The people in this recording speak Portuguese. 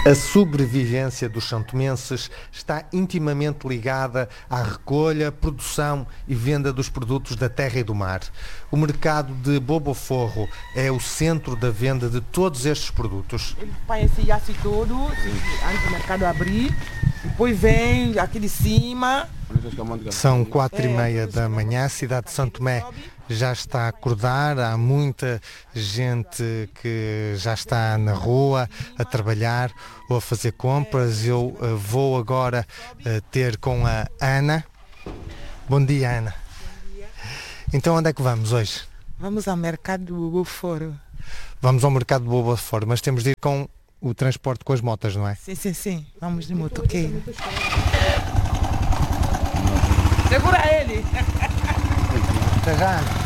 A sobrevivência dos santomenses está intimamente ligada à recolha, produção e venda dos produtos da terra e do mar. O mercado de Boboforro é o centro da venda de todos estes produtos. Ele faz esse aço todo, antes do mercado abrir, depois vem aqui de cima. São 4h30 da manhã, a cidade de São Tomé já está a acordar, há muita gente que já está na rua a trabalhar ou a fazer compras. Eu vou agora ter com a Ana. Bom dia, Ana. Bom dia. Então onde é que vamos hoje? Vamos ao mercado do Boboforro. Vamos ao mercado de Boboforro, mas temos de ir com o transporte com as motas, não é? Sim. Vamos de motoqueiro. Segura ele! Até já, Ana.